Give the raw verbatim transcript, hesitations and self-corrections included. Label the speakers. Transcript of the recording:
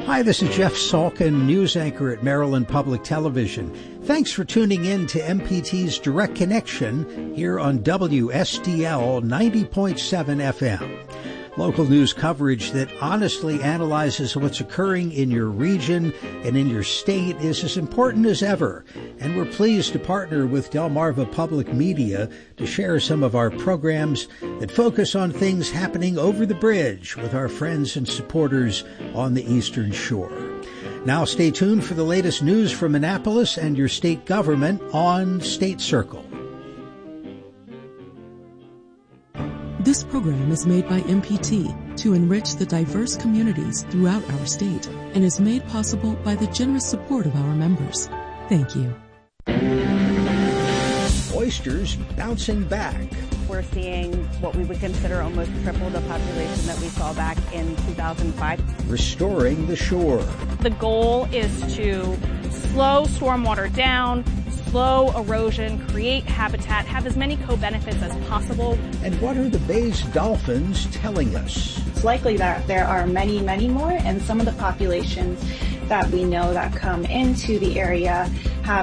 Speaker 1: Hi, this is Jeff Salkin, news anchor at Maryland Public Television. Thanks for tuning in to M P T's Direct Connection here on W S D L ninety point seven F M. Local news coverage that honestly analyzes what's occurring in your region and in your state is as important as ever. And we're pleased to partner with Delmarva Public Media to share some of our programs that focus on things happening over the bridge with our friends and supporters on the Eastern Shore. Now stay tuned for the latest news from Annapolis and your state government on State Circle.
Speaker 2: This program is made by M P T to enrich the diverse communities throughout our state and is made possible by the generous support of our members. Thank you.
Speaker 1: Oysters bouncing back.
Speaker 3: We're seeing what we would consider almost triple the population that we saw back in two thousand five.
Speaker 1: Restoring the shore.
Speaker 3: The goal is to slow stormwater down, slow erosion, create habitat, have as many co-benefits as possible.
Speaker 1: And what are the bay's dolphins telling us?
Speaker 4: It's likely that there are many, many more, and some of the populations that we know that come into the area have